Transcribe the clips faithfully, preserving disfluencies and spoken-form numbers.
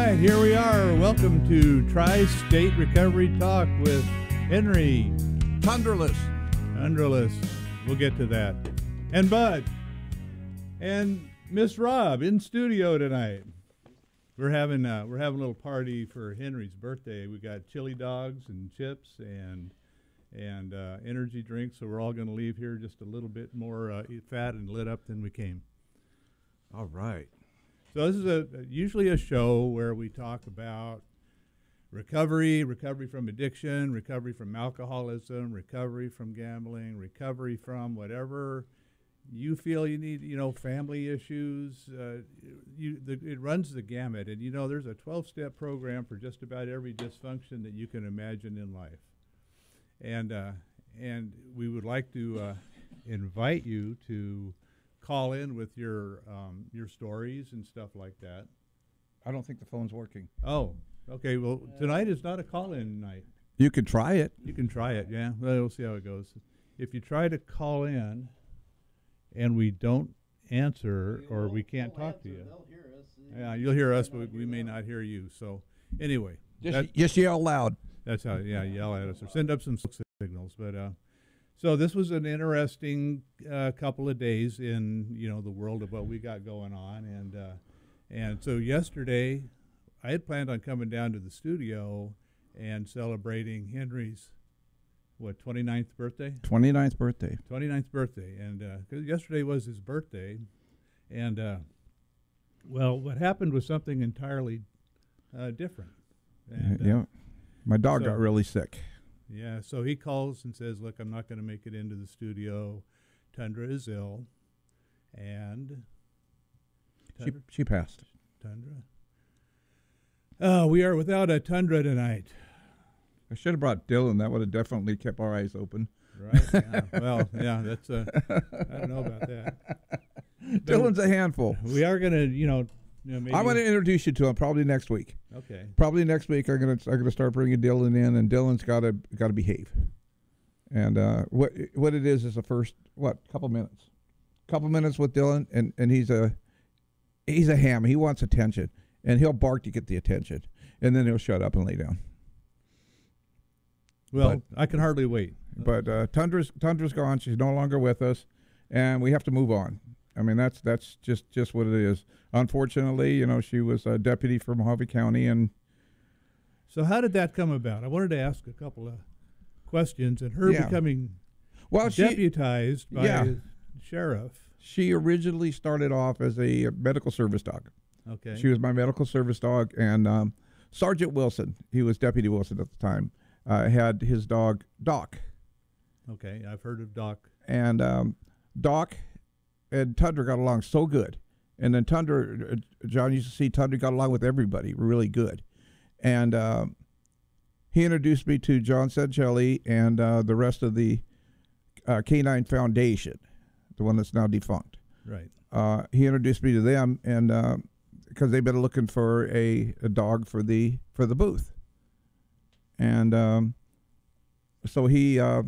right, here we are. Welcome to Tri-State Recovery Talk with Henry. Tundraless. Tundraless. We'll get to that. And Bud. And Miss Rob in studio tonight. We're having uh, we're having a little party for Henry's birthday. We got chili dogs and chips and and uh, energy drinks. So we're all going to leave here just a little bit more uh, fat and lit up than we came. All right. So this is a usually a show where we talk about recovery, recovery from addiction, recovery from alcoholism, recovery from gambling, recovery from whatever you feel you need, you know, family issues. Uh, you, the, it runs the gamut. And, you know, there's a twelve-step program for just about every dysfunction that you can imagine in life. And, uh, and we would like to uh, invite you to call in with your um, your stories and stuff like that. I don't think the phone's working. Oh, okay. Well, tonight is not a call-in night. You could try it. You can try it, yeah. Well, we'll see how it goes. If you try to call in and we don't answer or we can't talk to you, yeah, you'll hear us, but we may not hear you. So anyway, Just, that, just yell loud. that's how, yeah, yell at us or send up some signals. But uh, so this was an interesting uh, couple of days in, you know, the world of what we got going on. And, uh, and so yesterday I had planned on coming down to the studio and celebrating Henry's, what, twenty-ninth birthday? twenty-ninth birthday. twenty-ninth birthday. And because uh, yesterday was his birthday. And, uh, well, what happened was something entirely uh, different. And, Uh, yeah. My dog so- got really sick. Yeah, so he calls and says, look, I'm not going to make it into the studio. Tundra is ill. And She, Tundra? she passed. Tundra? Oh, we are without a Tundra tonight. I should have brought Dylan. That would have definitely kept our eyes open. Right? Yeah. Well, yeah, that's, uh, I don't know about that. Dylan's a handful. We are going to, you know, you know, maybe. I'm going to introduce you to him probably next week. Okay. Probably next week I'm going to I'm going to start bringing Dylan in, and Dylan's got to got to behave. And uh, what what it is is the first what couple minutes, couple minutes with Dylan, and, and he's a he's a ham. He wants attention, and he'll bark to get the attention, and then he'll shut up and lay down. Well, I can hardly wait. But uh, Tundra's Tundra's gone. She's no longer with us, and we have to move on. I mean, that's that's just, just what it is. Unfortunately, you know, she was a deputy for Mojave County, and So how did that come about? I wanted to ask a couple of questions, and her Yeah. becoming well, she deputized by yeah. a sheriff. she originally started off as a medical service dog. Okay. She was my medical service dog, and um, Sergeant Wilson, he was Deputy Wilson at the time, uh, had his dog Doc, Okay, I've heard of Doc. and um, Doc and Tundra got along so good. And then Tundra, uh, John used to see Tundra got along with everybody really good. And um, he introduced me to John Sancelli and uh, the rest of the uh, Canine Foundation, the one that's now defunct. Right. Uh, he introduced me to them, and because they've been looking for a, a dog for the for the booth. And um, so he, uh,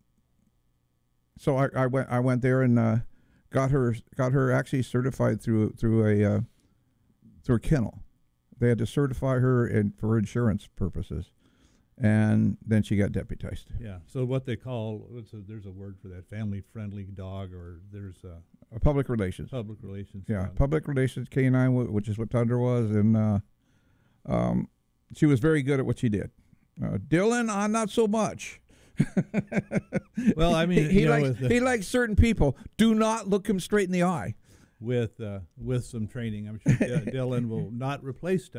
so I, I went I went there and uh, got her got her actually certified through through a uh, through a kennel. They had to certify her in, for insurance purposes, and then she got deputized. Yeah. So what they call what's a, there's a word for that, family-friendly dog, or there's a Uh, public relations. public relations. Yeah, dog. public relations canine, wh- which is what Tundra was, and uh, um, she was very good at what she did. Uh, Dylan, uh, not so much. Well, I mean, he, he you know, likes with the- he likes certain people. Do not look him straight in the eye. with uh, with some training, I'm sure D- Dylan will not replace